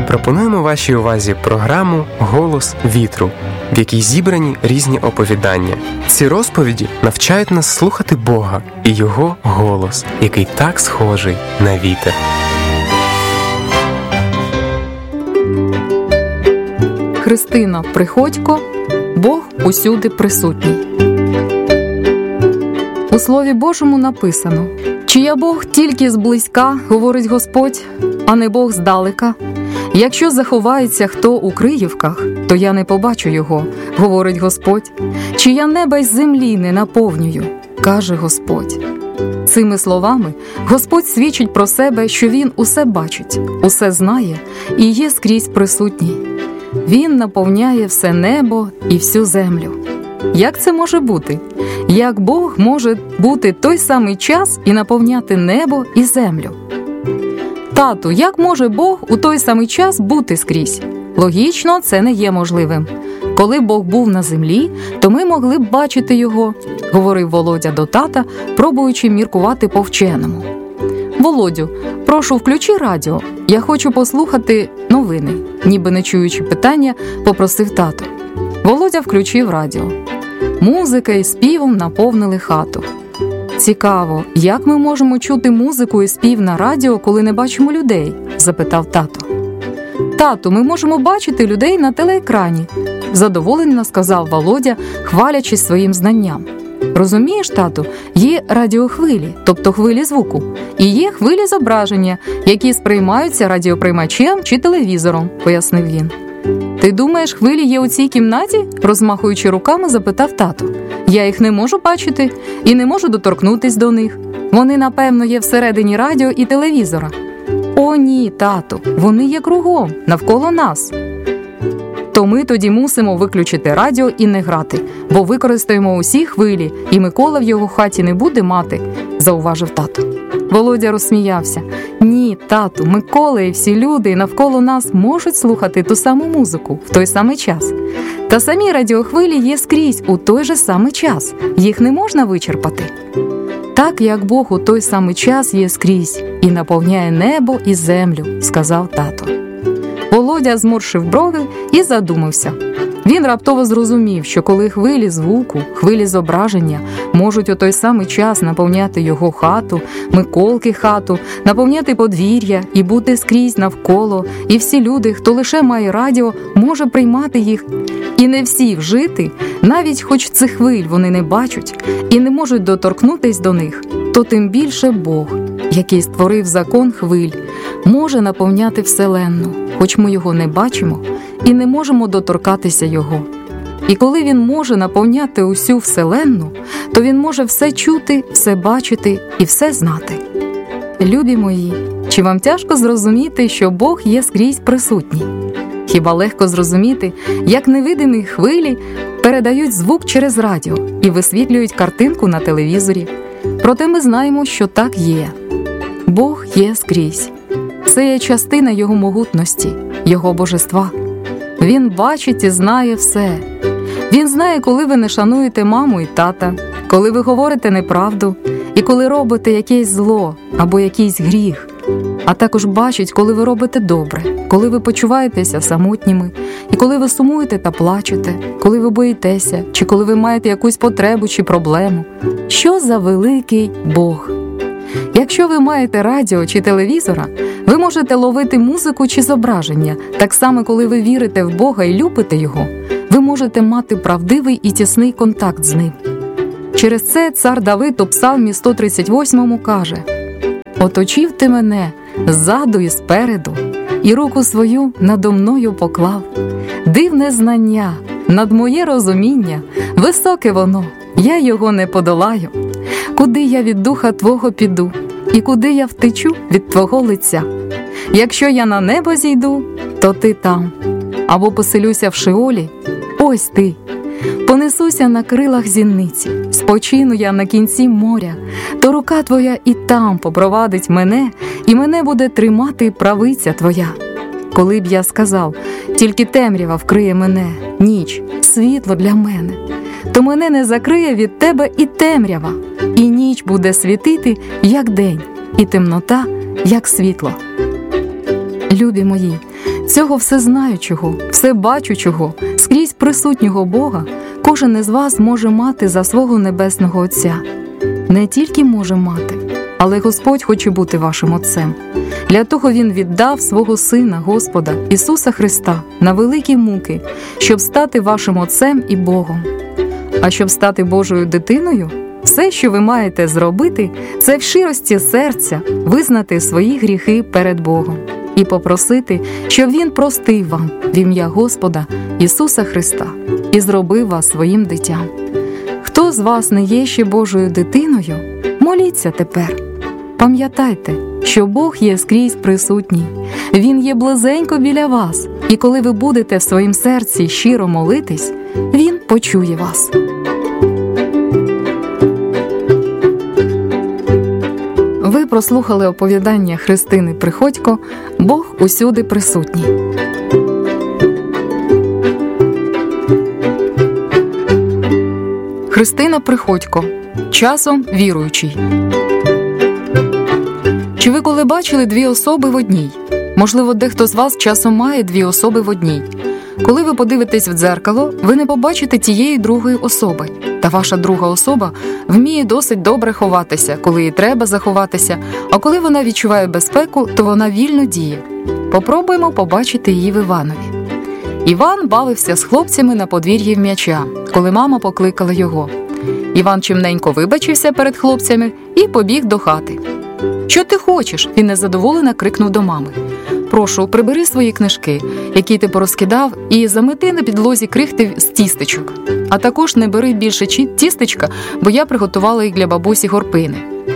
Пропонуємо вашій увазі програму «Голос вітру», в якій зібрані різні оповідання. Ці розповіді навчають нас слухати Бога і Його голос, який так схожий на вітер. Христина Приходько. Бог усюди присутній. У Слові Божому написано: «Чи я Бог тільки зблизька, говорить Господь, а не Бог здалека? Якщо заховається хто у криївках, то я не побачу його, говорить Господь. Чи я неба й землі не наповнюю, каже Господь». Цими словами Господь свідчить про себе, що Він усе бачить, усе знає і є скрізь присутній. Він наповняє все небо і всю землю. Як це може бути? Як Бог може бути той самий час і наповняти небо і землю? Тату, як може Бог у той самий час бути скрізь? Логічно, це не є можливим. Коли Бог був на землі, то ми могли б бачити Його, говорив Володя до тата, пробуючи міркувати по-вченому. Володю, прошу, включи радіо. Я хочу послухати новини. Ніби не чуючи питання, попросив тато. Володя включив радіо. Музика і співом наповнили хату. Цікаво, як ми можемо чути музику і спів на радіо, коли не бачимо людей? Запитав тато. Тату, ми можемо бачити людей на телеекрані, задоволено сказав Володя, хвалячись своїм знанням. Розумієш, тату, є радіохвилі, тобто хвилі звуку, і є хвилі зображення, які сприймаються радіоприймачем чи телевізором, пояснив він. Ти думаєш, хвилі є у цій кімнаті? Розмахуючи руками, запитав тато. Я їх не можу бачити і не можу доторкнутись до них. Вони, напевно, є всередині радіо і телевізора. О ні, тату, вони є кругом, навколо нас. То ми тоді мусимо виключити радіо і не грати, бо використаємо усі хвилі, і Микола в його хаті не буде мати, зауважив тато. Володя розсміявся. Ні, тату, Микола і всі люди навколо нас можуть слухати ту саму музику в той самий час. Та самі радіохвилі є скрізь у той же самий час, їх не можна вичерпати. Так, як Бог у той самий час є скрізь і наповняє небо і землю, сказав тато. Володя зморшив брови і задумався. Він раптово зрозумів, що коли хвилі звуку, хвилі зображення можуть у той самий час наповняти його хату, Миколки хату, наповняти подвір'я і бути скрізь навколо, і всі люди, хто лише має радіо, може приймати їх. І не всі вжити, навіть хоч цих хвиль вони не бачать і не можуть доторкнутись до них, то тим більше Бог, який створив закон хвиль, може наповняти вселенну, хоч ми його не бачимо і не можемо доторкатися його. І коли він може наповняти усю вселенну, то він може все чути, все бачити і все знати. Любі мої, чи вам тяжко зрозуміти, що Бог є скрізь присутній? Хіба легко зрозуміти, як невидимі хвилі передають звук через радіо і висвітлюють картинку на телевізорі? Проте ми знаємо, що так є. Бог є скрізь. Це є частина Його могутності, Його божества. Він бачить і знає все. Він знає, коли ви не шануєте маму і тата, коли ви говорите неправду і коли робите якесь зло або якийсь гріх. А також бачить, коли ви робите добре, коли ви почуваєтеся самотніми, і коли ви сумуєте та плачете, коли ви боїтеся, чи коли ви маєте якусь потребу чи проблему. Що за великий Бог! Якщо ви маєте радіо чи телевізора, ви можете ловити музику чи зображення. Так само, коли ви вірите в Бога і любите Його, ви можете мати правдивий і тісний контакт з Ним. Через це цар Давид у Псалмі 138 каже: «Оточив ти мене ззаду і спереду, і руку свою надо мною поклав. Дивне знання, над моє розуміння, високе воно, я його не подолаю. Куди я від духа Твого піду, і куди я втечу від Твого лиця? Якщо я на небо зійду, то Ти там, або поселюся в Шеолі, ось Ти. Понесуся на крилах зіниці, спочину я на кінці моря, то рука Твоя і там попровадить мене, і мене буде тримати правиця Твоя. Коли б я сказав, тільки темрява вкриє мене, ніч, світло для мене, то мене не закриє від Тебе і темрява, і ніч буде світити, як день, і темнота, як світло». Любі мої, цього всезнаючого, всебачучого, скрізь присутнього Бога, кожен із вас може мати за свого Небесного Отця. Не тільки може мати, але Господь хоче бути вашим Отцем. Для того Він віддав свого Сина, Господа, Ісуса Христа, на великі муки, щоб стати вашим Отцем і Богом. А щоб стати Божою дитиною, все, що ви маєте зробити, це в щирості серця визнати свої гріхи перед Богом і попросити, щоб Він простив вам в ім'я Господа Ісуса Христа і зробив вас своїм дитям. Хто з вас не є ще Божою дитиною, моліться тепер. Пам'ятайте, що Бог є скрізь присутній. Він є близенько біля вас, і коли ви будете в своїм серці щиро молитись, Він почує вас. Ви прослухали оповідання Христини Приходько «Бог усюди присутній». Христина Приходько. Часом віруючий. Чи ви коли бачили дві особи в одній? Можливо, дехто з вас часом має дві особи в одній. Коли ви подивитесь в дзеркало, ви не побачите тієї другої особи. Та ваша друга особа вміє досить добре ховатися, коли їй треба заховатися, а коли вона відчуває безпеку, то вона вільно діє. Попробуємо побачити її в Іванові. Іван бавився з хлопцями на подвір'ї в м'яча, коли мама покликала його. Іван чимненько вибачився перед хлопцями і побіг до хати. «Що ти хочеш?» – він незадоволено крикнув до мами. «Прошу, прибери свої книжки, які ти порозкидав, і замети на підлозі крихти з тістечок. А також не бери більше тістечка, бо я приготувала їх для бабусі Горпини».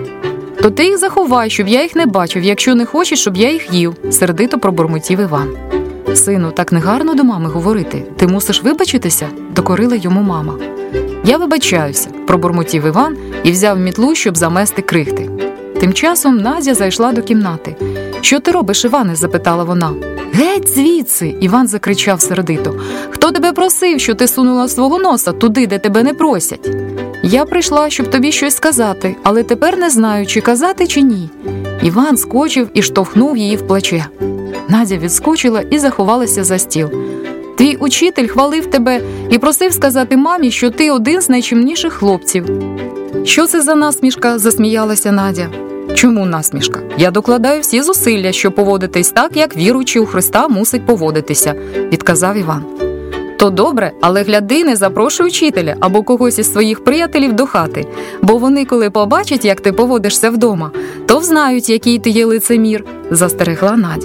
«То ти їх заховай, щоб я їх не бачив, якщо не хочеш, щоб я їх їв», – сердито пробурмотів Іван. «Сину, так негарно до мами говорити. Ти мусиш вибачитися», – докорила йому мама. «Я вибачаюся», – пробурмотів Іван і взяв мітлу, щоб замести крихти. Тим часом Надя зайшла до кімнати. «Що ти робиш, Іване?» – запитала вона. «Геть звідси!» – Іван закричав сердито. «Хто тебе просив, що ти сунула свого носа туди, де тебе не просять?» «Я прийшла, щоб тобі щось сказати, але тепер не знаю, чи казати, чи ні». Іван скочив і штовхнув її в плече. Надя відскочила і заховалася за стіл. «Твій учитель хвалив тебе і просив сказати мамі, що ти один з найчимніших хлопців». «Що це за насмішка?» – засміялася Надя. «Чому насмішка? Я докладаю всі зусилля, щоб поводитись так, як віруючий у Христа мусить поводитися», – відказав Іван. «То добре, але гляди, не запрошуй учителя або когось із своїх приятелів до хати, бо вони, коли побачать, як ти поводишся вдома, то взнають, який ти є лицемір», – застерегла Надя.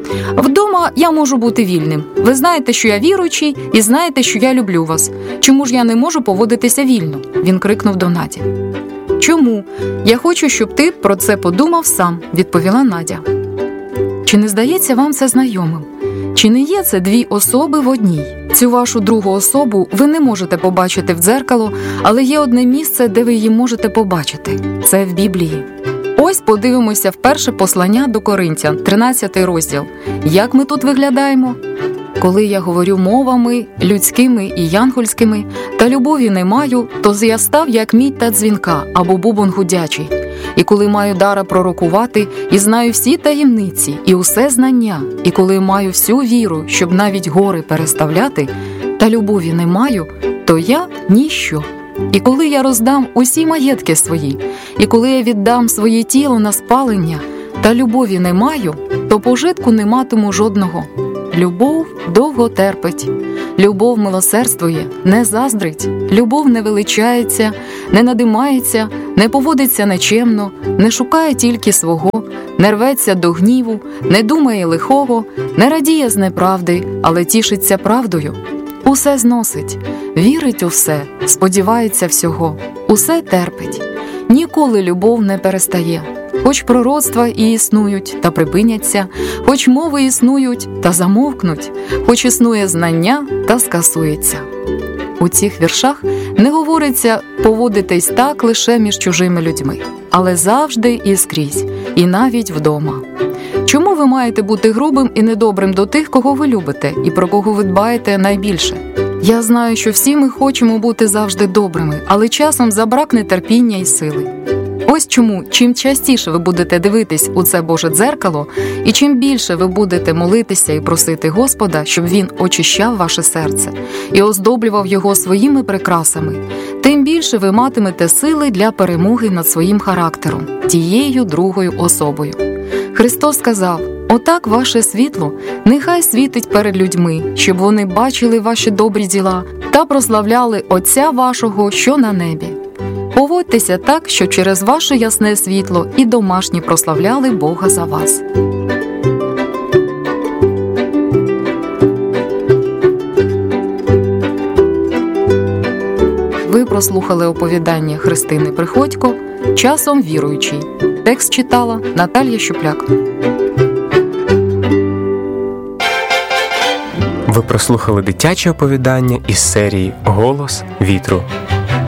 «Вдома я можу бути вільним. Ви знаєте, що я віруючий, і знаєте, що я люблю вас. Чому ж я не можу поводитися вільно?» – він крикнув до Наді. «Чому? Я хочу, щоб ти про це подумав сам», – відповіла Надя. Чи не здається вам це знайомим? Чи не є це дві особи в одній? Цю вашу другу особу ви не можете побачити в дзеркало, але є одне місце, де ви її можете побачити. Це в Біблії. Ось подивимося в перше послання до Коринтян, 13 розділ. Як ми тут виглядаємо? «Коли я говорю мовами, людськими і янгольськими, та любові не маю, то я став, як мідь та дзвінка, або бубон гудячий. І коли маю дара пророкувати, і знаю всі таємниці, і усе знання, і коли маю всю віру, щоб навіть гори переставляти, та любові не маю, то я ніщо. І коли я роздам усі маєтки свої, і коли я віддам своє тіло на спалення, та любові не маю, то пожитку не матиму жодного. Любов довго терпить, любов милосердствує, не заздрить, любов не величається, не надимається, не поводиться нечемно, не шукає тільки свого, не рветься до гніву, не думає лихого, не радіє з неправди, але тішиться правдою. Усе зносить, вірить у все, сподівається всього, усе терпить. Ніколи любов не перестає. Хоч пророцтва і існують, та припиняться, хоч мови існують, та замовкнуть, хоч існує знання, та скасується». У цих віршах не говориться поводитись так лише між чужими людьми, але завжди і скрізь, і навіть вдома. Чому ви маєте бути грубим і недобрим до тих, кого ви любите, і про кого ви дбаєте найбільше? Я знаю, що всі ми хочемо бути завжди добрими, але часом забракне терпіння і сили. Ось чому, чим частіше ви будете дивитись у це Боже дзеркало, і чим більше ви будете молитися і просити Господа, щоб Він очищав ваше серце і оздоблював його своїми прикрасами, тим більше ви матимете сили для перемоги над своїм характером, тією другою особою. Христос сказав: «Отак ваше світло нехай світить перед людьми, щоб вони бачили ваші добрі діла та прославляли Отця вашого, що на небі». Поводьтеся так, що через ваше ясне світло і домашні прославляли Бога за вас. Ви прослухали оповідання Христини Приходько «Часом віруючий». Текст читала Наталія Щупляк. Ви прослухали дитяче оповідання із серії «Голос вітру».